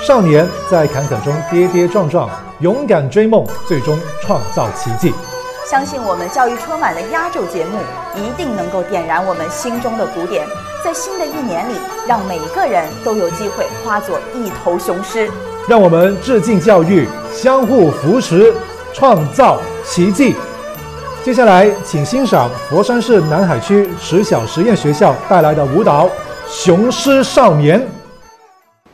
少年在坎坷中跌跌撞撞，勇敢追梦，最终创造奇迹。 相信我们教育车满的压轴节目，一定能够点燃我们心中的鼓点，在新的一年里，让每一个人都有机会化作一头雄狮。 让我们致敬教育，相互扶持，创造奇迹。接下来，请欣赏佛山市南海区实小实验学校带来的舞蹈《雄狮少年》。